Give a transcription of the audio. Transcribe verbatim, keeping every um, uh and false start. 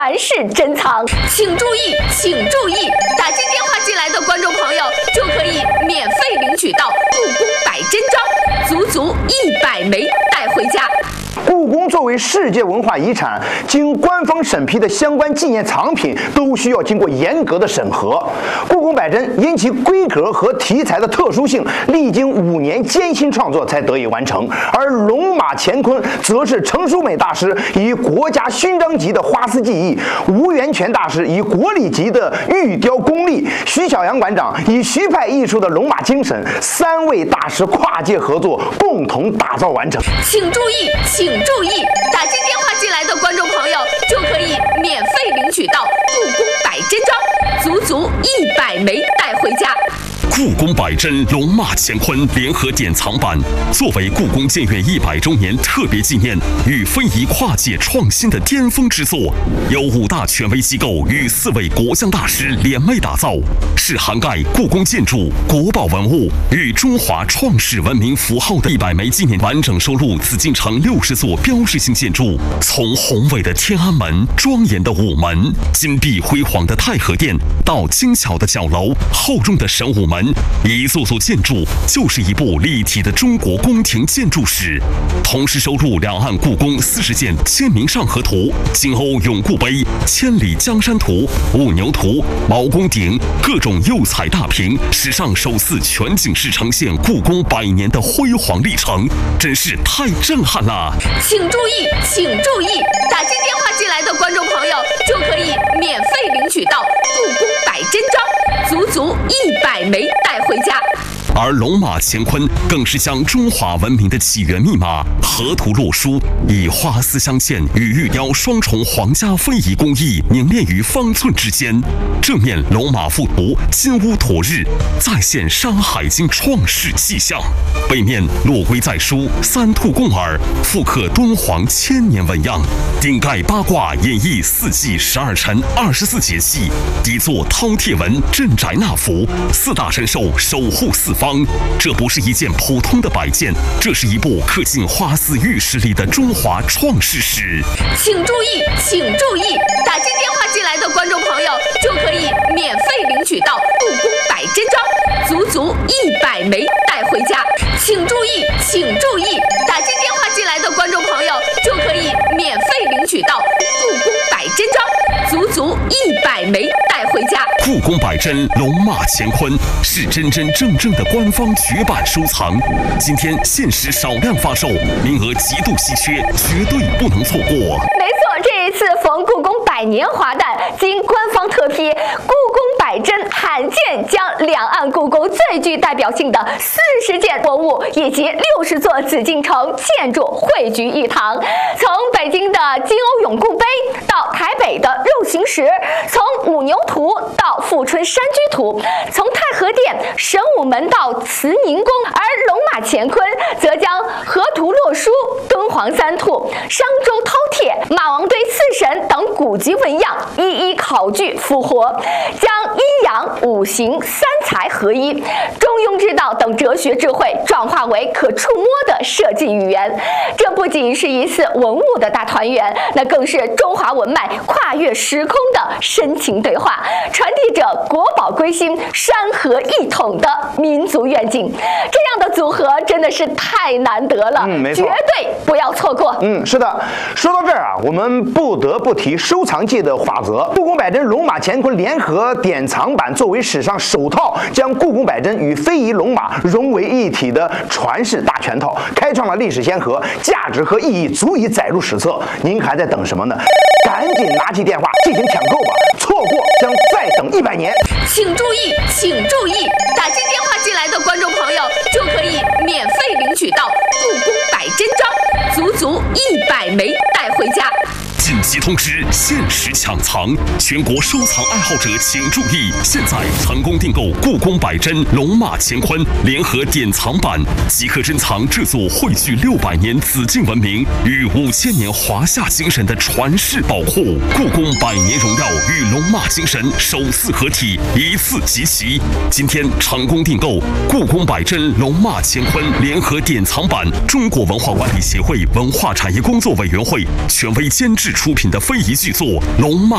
传世珍藏。 请注意，请注意，打进电话进来的观众朋友就可以免费领取到故宫百珍章，足足一百枚带回家。 故宫作为世界文化遗产，经官方审批的相关纪念藏品都需要经过严格的审核。故宫百珍因其规格和题材的特殊性，历经五年艰辛创作才得以完成。而龙马乾坤则是程淑美大师以国家勋章级的花丝技艺，吴源泉大师以国礼级的玉雕功力，徐小阳馆长以徐派艺术的龙马精神，三位大师跨界合作，共同打造完成。 请注意，请注意，打进电话进来的观众朋友就可以免费领取到故宫百珍章，足足一百枚带回家。 故宫百珍龙马乾坤联合典藏版，作为故宫建院一百周年特别纪念与非遗跨界创新的巅峰之作，由五大权威机构与四位国香大师联袂打造，是涵盖故宫建筑、国宝文物与中华创世文明符号的一百枚纪念，完整收录紫禁城六十座标志性建筑，从宏伟的天安门、庄严的午门、金碧辉煌的太和殿，到精巧的角楼、厚重的神武门。一座座建筑就是一部立体的中国宫廷建筑史，同时收录两岸故宫四十件签名上河图、金瓯永固碑、千里江山图、五牛图、毛公鼎各种釉彩大屏，史上首次全景式呈现故宫百年的辉煌历程，真是太震撼了！ 请注意，请注意，打进电话进来的观众朋友就可以免费领取到故宫百珍章，足足一百枚带回家。 而龙马乾坤更是将中华文明的起源密码河图洛书，以花丝镶嵌与玉雕双重皇家非遗工艺凝练于方寸之间。正面龙马附图金乌妥日，再现《山海经》创世气象；背面落龟在书三兔共耳，复刻敦煌千年纹样；顶盖八卦演绎四季十二辰二十四节气；底座饕餮纹镇宅纳福，四大神兽守护四方。这不是一件普通的摆件，这是一部刻进花丝玉石里的中华创世史。 请注意，请注意，打进电话进来的观众朋友就可以免费领取到故宫百珍章，足足一百枚带回家。请注意，请注意，打进电话进来的观众朋友就可以免费领取到故宫百珍章，足足一百枚带回家。 故宫百珍龙马乾坤是真真正正的官方绝版收藏，今天限时少量发售，名额极度稀缺，绝对不能错过。 没错，这一次逢故宫百年华诞，经官方特批，故宫百珍罕见将两岸故宫最具代表性的四十件文物以及六十座紫禁城建筑汇聚一堂。从北京的金瓯永固碑到台北的肉形石，从五牛图到富春山居图，从太和殿、神武门到慈宁宫，而龙马乾坤则将河图洛书、敦煌三兔、商周饕餮、马王堆四神等古籍纹样一一考据复活，将阴阳五行三才合一、中庸之道等哲学智慧转化为可触摸的设计语言。这不仅是一次文物的大团圆，那更是中华文脉跨越时空的深情对话，传递着国宝归心、山河一统的民族愿景。这样的组合真的是太难得了， 嗯，没错， 绝对不要错过。 嗯，是的。说到这儿啊，我们不得不提收藏界的法则。故宫百珍龙马乾坤联合典藏版作为史上首套将故宫百珍与非遗龙马融为一体的传世大全套，开创了历史先河，价值和意义足以载入史册。您还在等什么呢？赶紧拿起电话进行抢购吧，错过将再等一百年。 请注意，请注意，打进电话进来的观众朋友就可以免费领取到故宫百珍章，足足一百枚带回家。 紧急通知，限时抢藏，全国收藏爱好者请注意！现在成功订购故宫百珍龙马乾坤联合典藏版，即可珍藏这座汇聚六百年紫禁文明与五千年华夏精神的传世宝库。故宫百年荣耀与龙马精神首次合体，一次集齐。今天成功订购故宫百珍龙马乾坤联合典藏版，中国文化管理协会文化产业工作委员会权威监制出品的非遗巨作《龙马》。